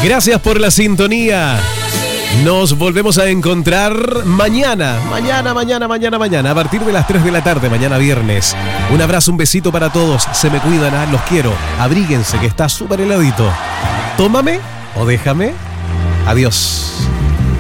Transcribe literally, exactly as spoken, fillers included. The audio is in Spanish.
Gracias por la sintonía. Nos volvemos a encontrar mañana, mañana, mañana, mañana, mañana, a partir de las tres de la tarde, mañana viernes. Un abrazo, un besito para todos. Se me cuidan, ¿eh? Los quiero. Abríguense que está súper heladito. Tómame o déjame. Adiós.